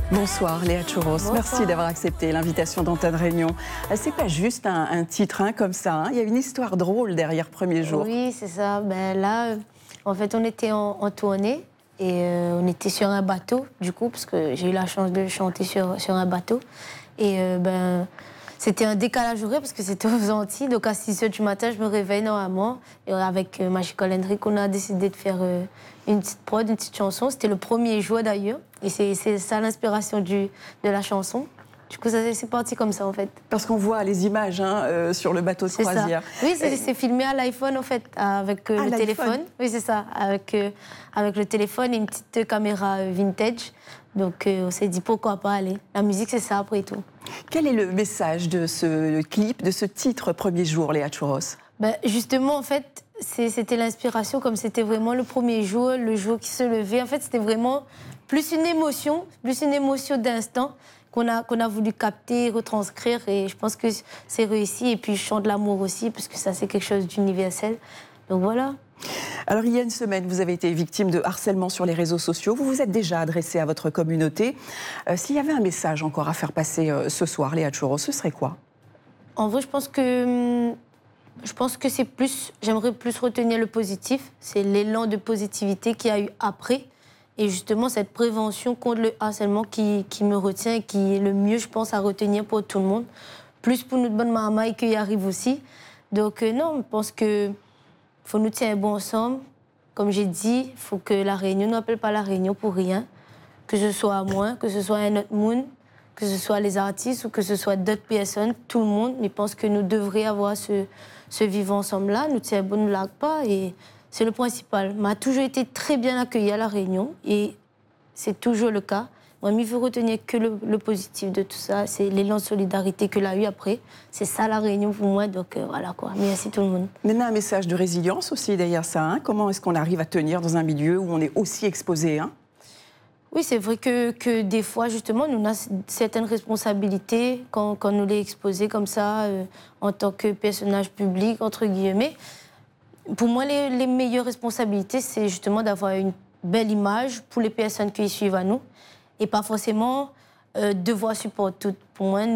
Bonsoir Léa Chouros, Bonsoir. Merci d'avoir accepté l'invitation d'Antenne Réunion. C'est pas juste un titre comme ça, il y a une histoire drôle derrière Premier jour. Oui, c'est ça. Là, en fait, on était en tournée et on était sur un bateau, du coup, parce que j'ai eu la chance de chanter sur un bateau. Et c'était un décalage horaire parce que c'était aux Antilles. Donc à 6h du matin, je me réveille normalement. Et avec Magical Hendrik, on a décidé de faire une petite prod, une petite chanson. C'était le premier jour d'ailleurs. Et c'est ça l'inspiration de la chanson. Du coup, c'est parti comme ça en fait. Parce qu'on voit les images sur le bateau de croisière. Ça. Oui, c'est filmé à l'iPhone en fait, avec le téléphone. Oui, c'est ça, avec le téléphone et une petite caméra vintage. Donc on s'est dit pourquoi pas aller. La musique, c'est ça après tout. Quel est le message de ce clip, de ce titre Premier jour, Léa Chouros? Justement, en fait, c'était l'inspiration, comme c'était vraiment le premier jour, le jour qui se levait. En fait, c'était vraiment plus une émotion d'instant qu'on a voulu capter, retranscrire. Et je pense que c'est réussi. Et puis, je chante l'amour aussi, parce que ça, c'est quelque chose d'universel. Donc voilà. Alors, il y a une semaine, vous avez été victime de harcèlement sur les réseaux sociaux. Vous vous êtes déjà adressé à votre communauté. S'il y avait un message encore à faire passer ce soir, Léa Chouros, ce serait quoi? En vrai, je pense que c'est plus... J'aimerais plus retenir le positif. C'est l'élan de positivité qu'il y a eu après. Et justement, cette prévention contre le harcèlement qui me retient et qui est le mieux, je pense, à retenir pour tout le monde. Plus pour notre bonne maman et qu'il y arrive aussi. Donc non, je pense que faut nous tenir bon ensemble. Comme j'ai dit, il faut que la Réunion n'appelle pas la Réunion pour rien. Que ce soit moi, que ce soit un autre monde, que ce soit les artistes ou que ce soit d'autres personnes, tout le monde. Mais je pense que nous devrions avoir ce vivre ensemble-là. Nous tenir bon, ne lag pas et c'est le principal. On a toujours été très bien accueillis à la Réunion et c'est toujours le cas. Moi, il faut retenir que le positif de tout ça, c'est l'élan de solidarité que l'a eu après. C'est ça la Réunion pour moi, donc voilà quoi. Merci tout le monde. Maintenant, un message de résilience aussi derrière ça. Comment est-ce qu'on arrive à tenir dans un milieu où on est aussi exposé Oui, c'est vrai que des fois, justement, nous avons certaines responsabilités quand nous les exposés comme ça, en tant que personnage public, entre guillemets. Pour moi, les meilleures responsabilités, c'est justement d'avoir une belle image pour les personnes qui suivent à nous et pas forcément devoir supporter tout. Pour moi,